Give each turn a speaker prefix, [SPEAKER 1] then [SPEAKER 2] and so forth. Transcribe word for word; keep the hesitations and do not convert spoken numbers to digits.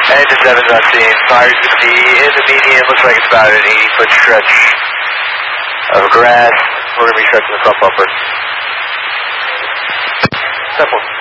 [SPEAKER 1] Engine seven's on scene. Fire's going to be in the median. Looks like it's about an eighty foot stretch of grass. We're going to be stretching the front bumper. Simple.